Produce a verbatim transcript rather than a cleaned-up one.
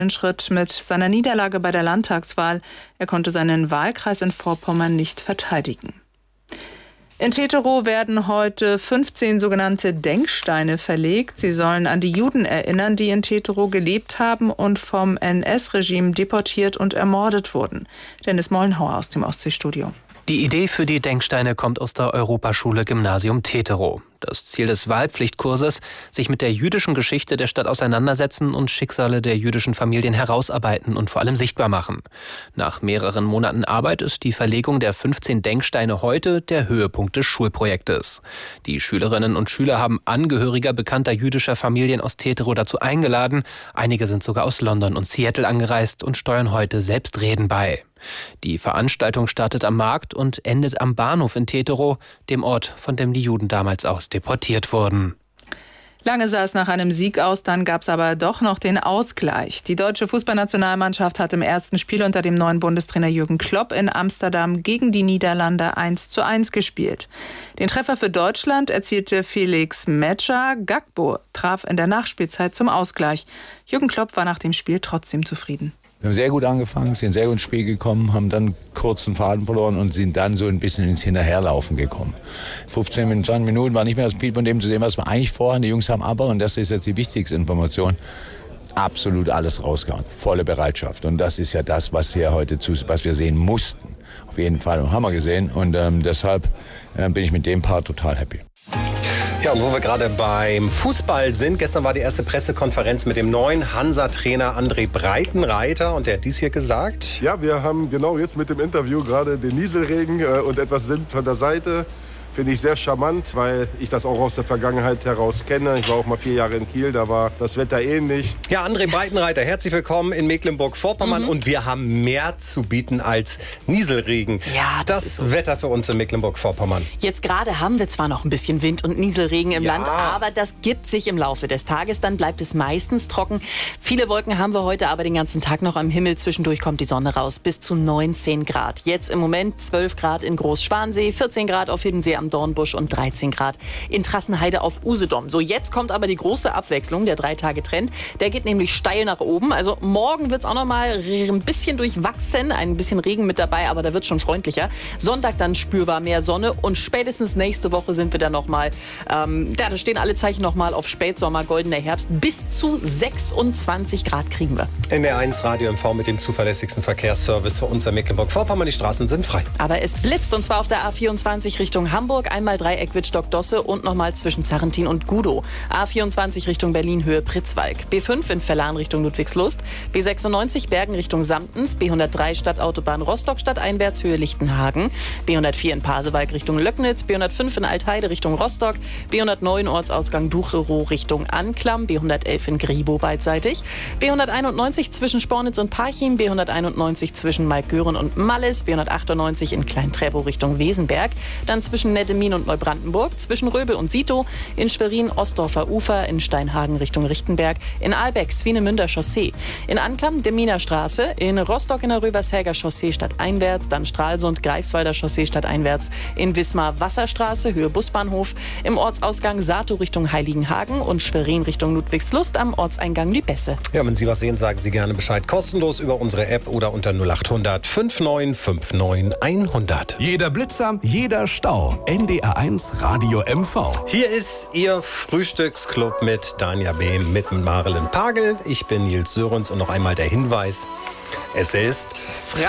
Schritt mit seiner Niederlage bei der Landtagswahl. Er konnte seinen Wahlkreis in Vorpommern nicht verteidigen. In Teterow werden heute fünfzehn sogenannte Denksteine verlegt. Sie sollen an die Juden erinnern, die in Teterow gelebt haben und vom N S-Regime deportiert und ermordet wurden. Dennis Mollenhauer aus dem Ostseestudio. Die Idee für die Denksteine kommt aus der Europaschule Gymnasium Teterow. Das Ziel des Wahlpflichtkurses, sich mit der jüdischen Geschichte der Stadt auseinandersetzen und Schicksale der jüdischen Familien herausarbeiten und vor allem sichtbar machen. Nach mehreren Monaten Arbeit ist die Verlegung der fünfzehn Denksteine heute der Höhepunkt des Schulprojektes. Die Schülerinnen und Schüler haben Angehöriger bekannter jüdischer Familien aus Teterow dazu eingeladen. Einige sind sogar aus London und Seattle angereist und steuern heute selbst Reden bei. Die Veranstaltung startet am Markt und endet am Bahnhof in Teterow, dem Ort, von dem die Juden damals aus deportiert wurden. Lange sah es nach einem Sieg aus, dann gab es aber doch noch den Ausgleich. Die deutsche Fußballnationalmannschaft hat im ersten Spiel unter dem neuen Bundestrainer Jürgen Klopp in Amsterdam gegen die Niederlande eins zu eins gespielt. Den Treffer für Deutschland erzielte Felix Metscher. Gakpo traf in der Nachspielzeit zum Ausgleich. Jürgen Klopp war nach dem Spiel trotzdem zufrieden. Wir haben sehr gut angefangen, sind sehr gut ins Spiel gekommen, haben dann kurz den Faden verloren und sind dann so ein bisschen ins Hinterherlaufen gekommen. fünfzehn Minuten, zwanzig Minuten war nicht mehr das Spiel von dem zu sehen, was wir eigentlich vorhaben. Die Jungs haben aber, und das ist jetzt die wichtigste Information, absolut alles rausgehauen. Volle Bereitschaft. Und das ist ja das, was wir heute zu, was wir sehen mussten. Auf jeden Fall haben wir gesehen. Und ähm, deshalb äh, bin ich mit dem Part total happy. Ja, und wo wir gerade beim Fußball sind, gestern war die erste Pressekonferenz mit dem neuen Hansa-Trainer André Breitenreiter und der hat dies hier gesagt. Ja, wir haben genau jetzt mit dem Interview gerade den Nieselregen äh, und etwas Wind von der Seite. Finde ich sehr charmant, weil ich das auch aus der Vergangenheit heraus kenne. Ich war auch mal vier Jahre in Kiel, da war das Wetter ähnlich. Ja, André Breitenreiter, herzlich willkommen in Mecklenburg-Vorpommern. Mhm. Und wir haben mehr zu bieten als Nieselregen. Ja, das, das ist so. Wetter für uns in Mecklenburg-Vorpommern. Jetzt gerade haben wir zwar noch ein bisschen Wind und Nieselregen im ja. Land, aber das gibt sich im Laufe des Tages. Dann bleibt es meistens trocken. Viele Wolken haben wir heute, aber den ganzen Tag noch am Himmel. Zwischendurch kommt die Sonne raus. Bis zu neunzehn Grad. Jetzt im Moment zwölf Grad in Großschwansee, vierzehn Grad auf Hiddensee am Dornbusch und dreizehn Grad in Trassenheide auf Usedom. So, jetzt kommt aber die große Abwechslung, der drei Tage Trend. Der geht nämlich steil nach oben. Also morgen wird es auch noch mal ein bisschen durchwachsen, ein bisschen Regen mit dabei, aber da wird schon freundlicher. Sonntag dann spürbar mehr Sonne und spätestens nächste Woche sind wir dann noch mal, ähm, ja, da stehen alle Zeichen noch mal auf Spätsommer, goldener Herbst. Bis zu sechsundzwanzig Grad kriegen wir. N D R eins Radio M V mit dem zuverlässigsten Verkehrsservice für uns in Mecklenburg-Vorpommern. Die Straßen sind frei. Aber es blitzt und zwar auf der A vierundzwanzig Richtung Hamburg, einmal Dreieck Wittstock-Dosse und nochmal zwischen Zarrentin und Gudow. A vierundzwanzig Richtung Berlin, Höhe Pritzwalk. B fünf in Verlan Richtung Ludwigslust. B sechsundneunzig Bergen Richtung Samtens. B hundertdrei Stadtautobahn Rostock stadteinwärts, Höhe Lichtenhagen. B hundertvier in Pasewalk Richtung Löcknitz. B hundertfünf in Altheide Richtung Rostock. B hundertneun Ortsausgang Ducherow Richtung Anklam. B hundertelf in Gribow beidseitig. B hunderteinundneunzig zwischen Spornitz und Parchim. B hunderteinundneunzig zwischen Malkgören und Mallis. B hundertachtundneunzig in Klein-Treptow Richtung Wesenberg. Dann zwischen Nettemin und Neubrandenburg, zwischen Röbel und Sito, in Schwerin Ostdorfer Ufer, in Steinhagen Richtung Richtenberg, in Ahlbeck Swinemünder Chaussee, in Anklam Deminer Straße, in Rostock in der Röbershäger Chaussee stadteinwärts, dann Stralsund Greifswalder Chaussee stadteinwärts, in Wismar Wasserstraße, Höhe Busbahnhof, im Ortsausgang Sato Richtung Heiligenhagen und Schwerin Richtung Ludwigslust am Ortseingang Lübesse. Ja, wenn Sie was sehen, sagen Sie gerne Bescheid. Kostenlos über unsere App oder unter null achthundert neunundfünfzig neunundfünfzig hundert. Jeder Blitzer, jeder Stau. N D R eins Radio M V. Hier ist Ihr Frühstücksclub mit Danja Behm, mit Marilyn Pagel. Ich bin Nils Sörensen und noch einmal der Hinweis, es ist Freitag.